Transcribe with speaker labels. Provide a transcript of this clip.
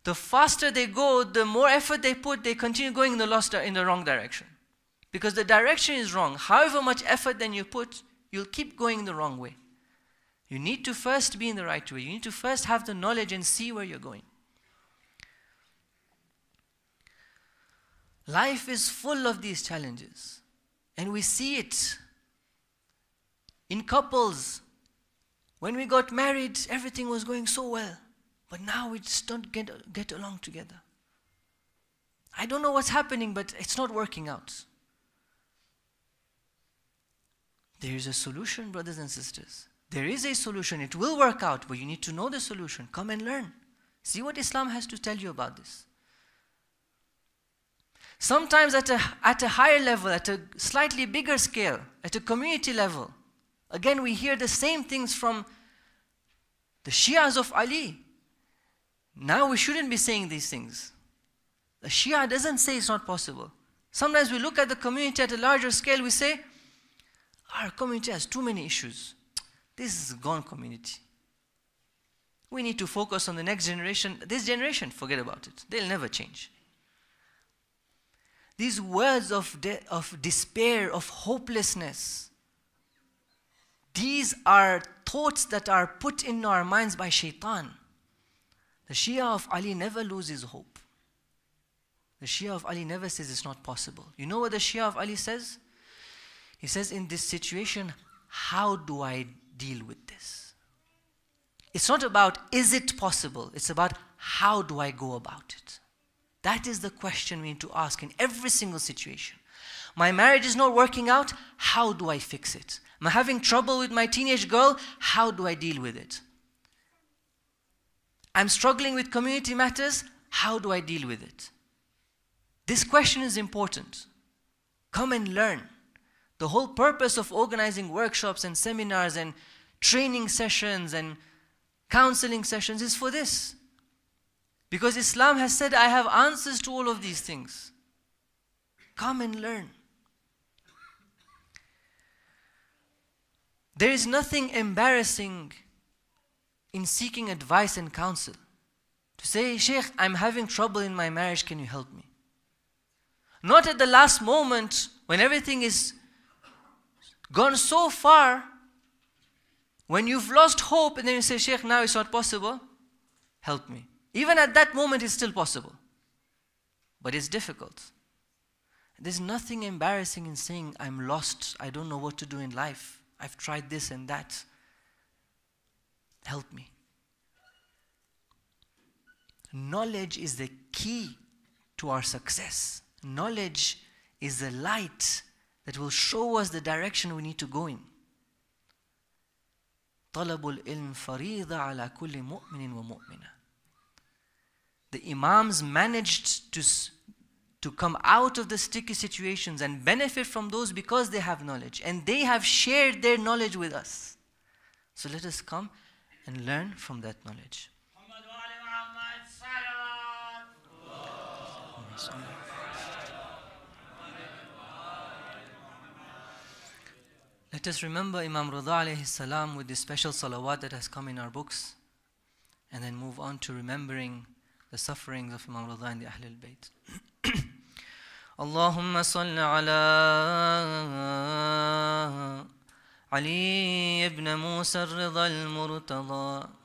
Speaker 1: the faster they go, the more effort they put, they continue going in the wrong direction. Because the direction is wrong. However much effort then you put, you'll keep going in the wrong way. You need to first be in the right way. You need to first have the knowledge and see where you're going. Life is full of these challenges. And we see it in couples. When we got married, everything was going so well. But now we just don't get along together. I don't know what's happening, but it's not working out. There is a solution, brothers and sisters. There is a solution. It will work out, but you need to know the solution. Come and learn. See what Islam has to tell you about this. Sometimes at a higher level, at a slightly bigger scale, at a community level, again we hear the same things from the Shias of Ali. Now we shouldn't be saying these things. The Shia doesn't say it's not possible. Sometimes we look at the community at a larger scale, we say, our community has too many issues. This is a gone community. We need to focus on the next generation. This generation, forget about it. They'll never change. These words of despair, of hopelessness, these are thoughts that are put in our minds by shaitan. The Shia of Ali never loses hope. The Shia of Ali never says it's not possible. You know what the Shia of Ali says? He says, in this situation, how do I deal with this? It's not about, is it possible? It's about, how do I go about it? That is the question we need to ask in every single situation. My marriage is not working out, how do I fix it? I'm having trouble with my teenage girl, how do I deal with it? I'm struggling with community matters, how do I deal with it? This question is important. Come and learn. The whole purpose of organizing workshops and seminars and training sessions and counseling sessions is for this. Because Islam has said, I have answers to all of these things. Come and learn. There is nothing embarrassing in seeking advice and counsel. To say, Sheikh, I'm having trouble in my marriage, can you help me? Not at the last moment when everything is gone so far, when you've lost hope and then you say, Sheikh, now it's not possible, help me. Even at that moment it's still possible. But it's difficult. There's nothing embarrassing in saying, I'm lost, I don't know what to do in life. I've tried this and that. Help me. Knowledge is the key to our success. Knowledge is the light that will show us the direction we need to go in. طلب العلم فريضة على كل مؤمن ومؤمنة. The Imams managed to come out of the sticky situations and benefit from those because they have knowledge. And they have shared their knowledge with us. So let us come and learn from that knowledge. Let us remember Imam Rida alayhi salam with the special salawat that has come in our books, and then move on to remembering the sufferings of Imam Rida and the Ahlul Bayt. Allahumma salli ala Ali ibn Musa al-Rida al-Murtada